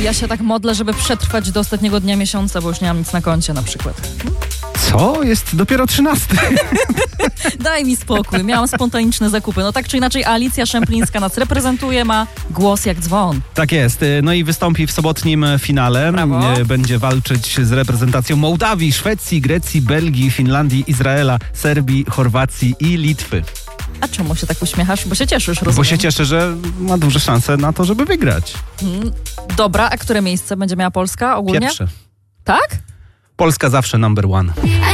Ja się tak modlę, żeby przetrwać do ostatniego dnia miesiąca, bo już nie mam nic na koncie na przykład. Co? Jest dopiero 13. Daj mi spokój, miałam spontaniczne zakupy. No tak czy inaczej Alicja Szemplińska nas reprezentuje, ma głos jak dzwon. Tak jest. No i wystąpi w sobotnim finale. Brawo. Będzie walczyć z reprezentacją Mołdawii, Szwecji, Grecji, Belgii, Finlandii, Izraela, Serbii, Chorwacji i Litwy. A czemu się tak uśmiechasz? Bo się cieszysz, rozumiem. Bo się cieszę, że ma duże szanse na to, żeby wygrać. Dobra, a które miejsce będzie miała Polska ogólnie? Pierwsze. Tak? Polska zawsze number one.